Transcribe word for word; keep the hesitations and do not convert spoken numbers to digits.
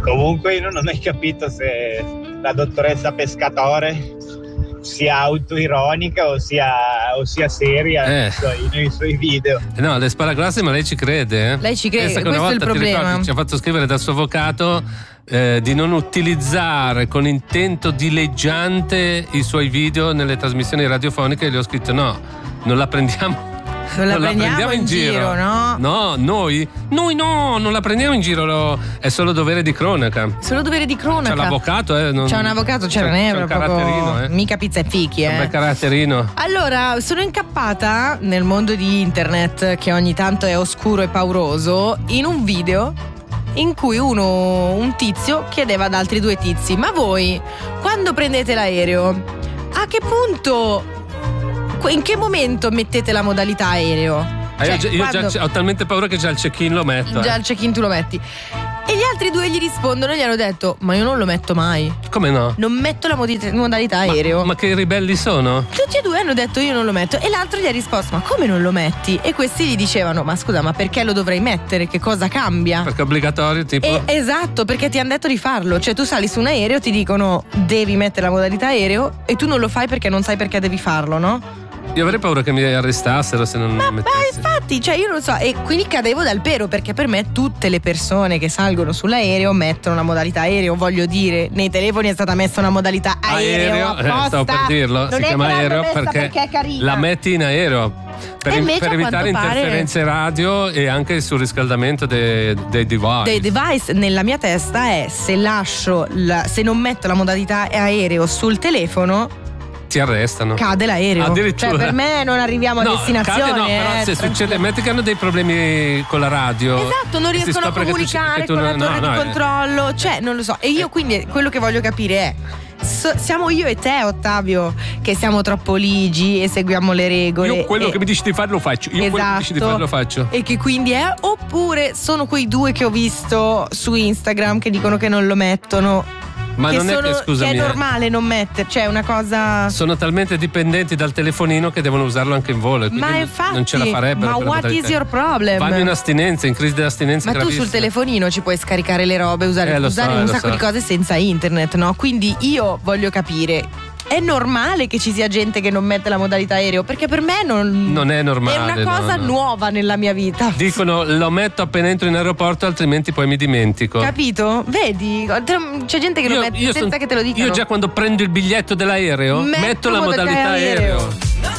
Comunque io non ho capito se la dottoressa Pescatore sia autoironica o sia, o sia seria eh. nei, suoi, nei suoi video. No, le sparagrasse, ma lei ci crede? Eh? Lei ci crede, Pensa che questo una è il volta, ti problema. ricordi, ci ha fatto scrivere dal suo avvocato eh, di non utilizzare con intento dileggiante i suoi video nelle trasmissioni radiofoniche, e gli ho scritto no, non la prendiamo. Non la, non prendiamo, la prendiamo in, in giro, giro, no? No, noi? Noi no, non la prendiamo in giro, lo, è solo dovere di cronaca. Solo dovere di cronaca. C'è l'avvocato, eh? Non, c'è un avvocato, c'è, non è c'è un proprio caratterino, eh? mica pizza e fichi, eh. Un bel caratterino. Allora, sono incappata nel mondo di internet, che ogni tanto è oscuro e pauroso, in un video in cui uno, un tizio chiedeva ad altri due tizi: ma voi, quando prendete l'aereo, a che punto, in che momento mettete la modalità aereo? Ah, Cioè, io già, io quando... già ho talmente paura che già il check-in lo metto. Già eh. il check-in tu lo metti. E gli altri due gli rispondono e gli hanno detto: ma io non lo metto mai. Come no? Non metto la modalità, modalità aereo. Ma, ma che ribelli sono? Tutti e due hanno detto: io non lo metto. E l'altro gli ha risposto: ma come non lo metti? E questi gli dicevano: ma scusa, ma perché lo dovrei mettere? Che cosa cambia? Perché è obbligatorio, tipo? E, esatto, perché ti hanno detto di farlo. Cioè tu sali su un aereo, ti dicono devi mettere la modalità aereo, e tu non lo fai perché non sai perché devi farlo, no? Io avrei paura che mi arrestassero se non ma, mettessi. Ma infatti, cioè io non so. E quindi cadevo dal pero, perché per me tutte le persone che salgono sull'aereo mettono la modalità aereo. Voglio dire, nei telefoni è stata messa una modalità aereo, aereo eh, stavo per dirlo, non si è chiama aereo perché, perché è carina. la metti in aereo per, in, per evitare interferenze pare... radio e anche il surriscaldamento dei, dei device. Dei device nella mia testa è: se lascio la, se non metto la modalità aereo sul telefono, ti arrestano. Cade l'aereo. Addirittura. Cioè per me non arriviamo a no, destinazione. Cade no, eh, però se succede, metti che hanno dei problemi con la radio. Esatto, non riescono a comunicare tu, con la torre no, di no, controllo. Eh. Cioè, non lo so. E io quindi quello che voglio capire è: so, siamo io e te, Ottavio, che siamo troppo ligi e seguiamo le regole. Io quello e... che mi dici di fare lo faccio. Io esatto, quello che mi dici di fare lo faccio. E che quindi è. Oppure sono quei due che ho visto su Instagram che dicono che non lo mettono. Ma che non sono, è che, scusami, che è normale non mettere, cioè è una cosa. Sono talmente dipendenti dal telefonino che devono usarlo anche in volo. Ma infatti, non ce la farebbero. Ma what is your problem? Vanno in astinenza, in crisi dell'astinenza. Ma gravissima. tu sul telefonino ci puoi scaricare le robe, usare, eh, usare so, un sacco so. di cose senza internet, no? Quindi io voglio capire. È normale che ci sia gente che non mette la modalità aereo? Perché per me non, non è normale. È una cosa no, no. nuova nella mia vita. Dicono lo metto appena entro in aeroporto, altrimenti poi mi dimentico. Capito? Vedi? C'è gente che io, lo mette io senza son, che te lo dicano. Io già quando prendo il biglietto dell'aereo metto, metto la modalità, modalità aereo. aereo.